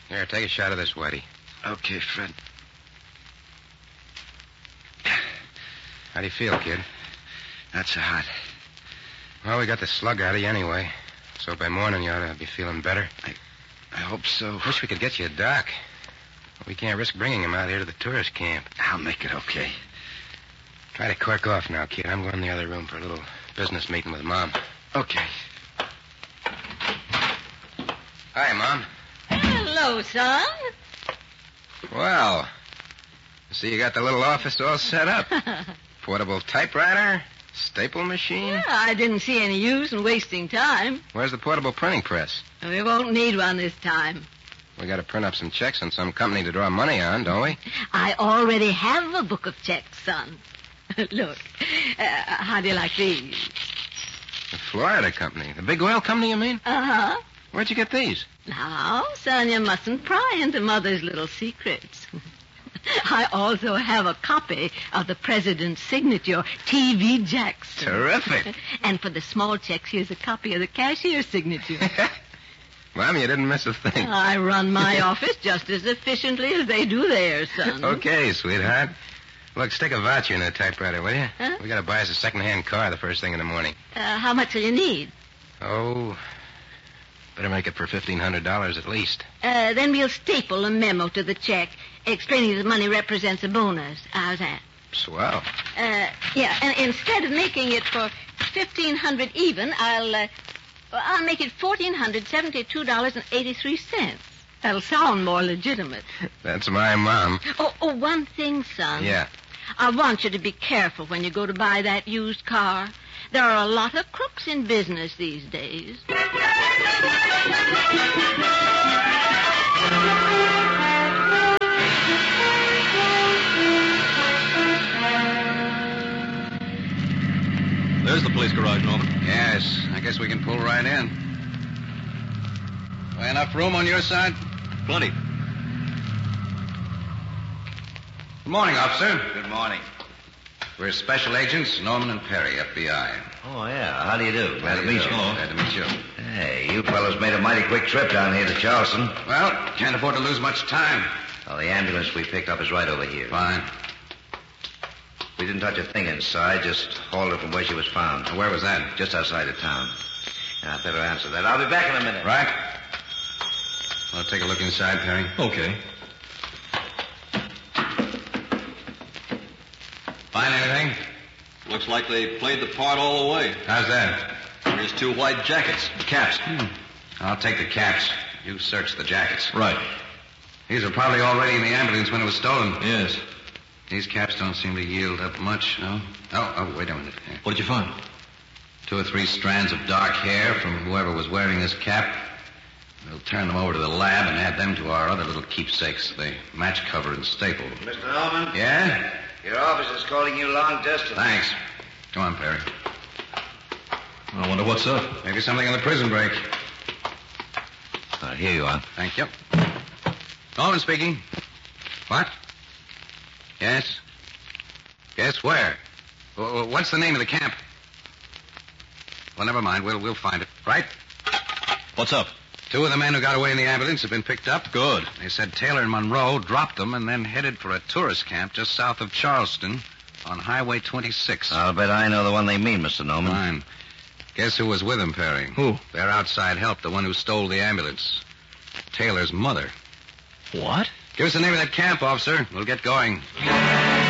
Here, take a shot of this, Whitey. Okay, Fred. How do you feel, kid? Not so hot. Well, we got the slug out of you anyway. So by morning you ought to be feeling better. I hope so. Wish we could get you a doc. We can't risk bringing him out here to the tourist camp. I'll make it okay. Try to cork off now, kid. I'm going in the other room for a little business meeting with Mom. Okay. Hi, Mom. Hello, son. Well, I see you got the little office all set up. Portable typewriter, staple machine. Yeah, I didn't see any use in wasting time. Where's the portable printing press? We won't need one this time. We got to print up some checks on some company to draw money on, don't we? I already have a book of checks, son. Look, how do you like these? The Florida company. The big oil company, you mean? Uh-huh. Where'd you get these? Now, son, you mustn't pry into Mother's little secrets. I also have a copy of the president's signature, T.V. Jackson. Terrific. And for the small checks, here's a copy of the cashier's signature. Mom, you didn't miss a thing. I run my office just as efficiently as they do theirs, son. Okay, sweetheart. Look, stick a voucher in that typewriter, will you? Huh? We got to buy us a second-hand car the first thing in the morning. How much will you need? Oh, better make it for $1,500 at least. Then we'll staple a memo to the check explaining the money represents a bonus. How's that? Swell. Yeah, and instead of making it for $1,500 even, I'll make it $1,472.83. That'll sound more legitimate. That's my Mom. Oh, one thing, son. Yeah. I want you to be careful when you go to buy that used car. There are a lot of crooks in business these days. There's the police garage, Norman. Yes, I guess we can pull right in. Well, enough room on your side? Plenty. Good morning, officer. Good morning. We're special agents, Norman and Perry, FBI. Oh, yeah. How do you do? Glad to meet you. Glad to meet you. Hey, you fellows made a mighty quick trip down here to Charleston. Well, can't afford to lose much time. Well, the ambulance we picked up is right over here. Fine. We didn't touch a thing inside, just hauled her from where she was found. Where was that? Just outside of town. Now, I better answer that. I'll be back in a minute. Right. Well, take a look inside, Perry. Okay. Find anything? Looks like they played the part all the way. How's that? Here's 2 white jackets. Caps. I'll take the caps. You search the jackets. Right. These were probably already in the ambulance when it was stolen. Yes. These caps don't seem to yield up much, no? Oh, wait a minute. What did you find? 2 or 3 strands of dark hair from whoever was wearing this cap. We'll turn them over to the lab and add them to our other little keepsakes. They match cover and staple. Mr. Norman? Yeah? Your office is calling you long distance. Thanks. Come on, Perry. I wonder what's up. Maybe something on the prison break. Here you are. Thank you. Norman speaking. What? Yes? Yes, where? What's the name of the camp? Well, never mind. We'll find it. Right? What's up? 2 of the men who got away in the ambulance have been picked up. Good. They said Taylor and Monroe dropped them and then headed for a tourist camp just south of Charleston on Highway 26. I'll bet I know the one they mean, Mr. Norman. Fine. Guess who was with them, Perry? Who? Their outside help, the one who stole the ambulance. Taylor's mother. What? Give us the name of that camp, officer. We'll get going.